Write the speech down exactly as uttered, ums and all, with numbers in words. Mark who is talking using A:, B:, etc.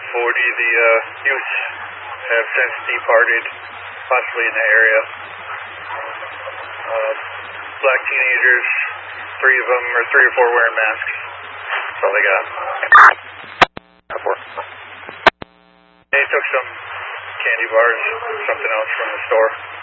A: forty, the uh, youth have since departed, possibly in the area. Uh, black teenagers, three of them, or three or four wearing masks. That's all they got.
B: Four.
A: They took some candy bars, something else from the store.